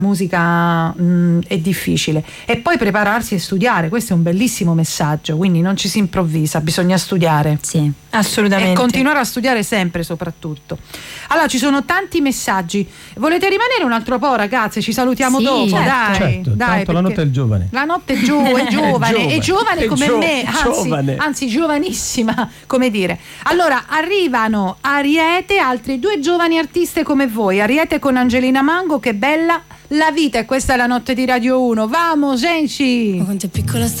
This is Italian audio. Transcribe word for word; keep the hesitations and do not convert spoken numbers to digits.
musica mh, è difficile, e poi prepararsi e studiare, questo è un bellissimo messaggio, quindi non ci si improvvisa, bisogna studiare, sì, assolutamente, e continuare a studiare sempre soprattutto. Allora ci sono tanti messaggi, volete rimanere un altro po', ragazze? Ci salutiamo sì, dopo, certo. dai, Certo, dai, tanto la notte è il giovane. la notte è, giu- è giovane, è giovane È come gio- me, anzi, giovane. anzi giovanissima, come dire. Allora arrivano Ariete, altre due giovani artiste come voi, Ariete con Angelina Mango, che bella la vita, e questa è la notte di Radio uno. Vamos, gente! Quanto è piccola sta